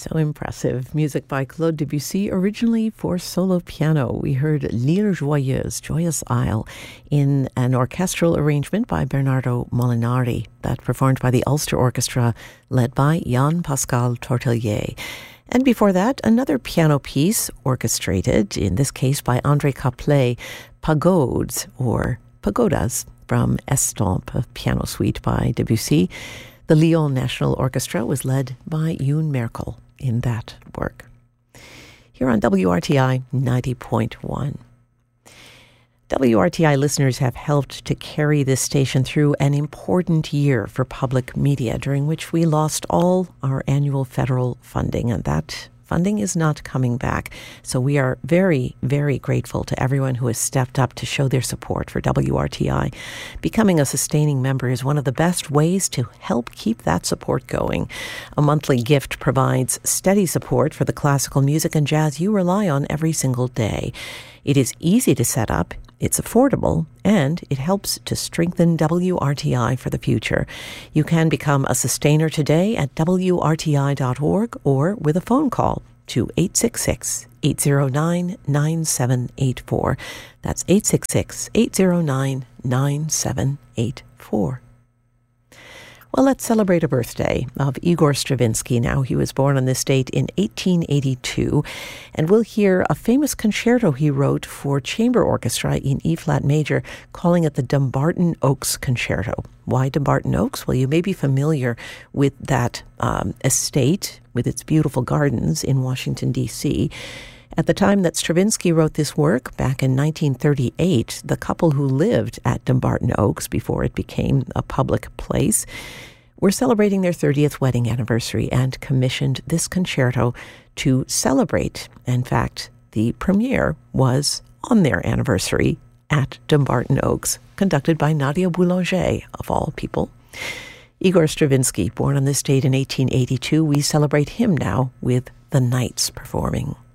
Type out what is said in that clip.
So impressive. Music by Claude Debussy, originally for solo piano. We heard L'Île Joyeuse, Joyous Isle, in an orchestral arrangement by Bernardo Molinari, that performed by the Ulster Orchestra, led by Jan-Pascal Tortelier. And before that, another piano piece, orchestrated, in this case by André Caplet, Pagodes, or Pagodas, from Estampes, a piano suite by Debussy. The Lyon National Orchestra was led by Yoon Merkel in that work. Here on WRTI 90.1. WRTI listeners have helped to carry this station through an important year for public media, during which we lost all our annual federal funding, and that funding is not coming back. So we are very, very grateful to everyone who has stepped up to show their support for WRTI. Becoming a sustaining member is one of the best ways to help keep that support going. A monthly gift provides steady support for the classical music and jazz you rely on every single day. It is easy to set up, it's affordable, and it helps to strengthen WRTI for the future. You can become a sustainer today at WRTI.org or with a phone call to 866-809-9784. That's 866-809-9784. Well, let's celebrate a birthday of Igor Stravinsky now. He was born on this date in 1882, and we'll hear a famous concerto he wrote for chamber orchestra in E-flat major, calling it the Dumbarton Oaks Concerto. Why Dumbarton Oaks? Well, you may be familiar with that estate with its beautiful gardens in Washington, D.C. At the time that Stravinsky wrote this work, back in 1938, the couple who lived at Dumbarton Oaks before it became a public place were celebrating their 30th wedding anniversary and commissioned this concerto to celebrate. In fact, the premiere was on their anniversary at Dumbarton Oaks, conducted by Nadia Boulanger, of all people. Igor Stravinsky, born on this date in 1882, we celebrate him now with the Knights performing.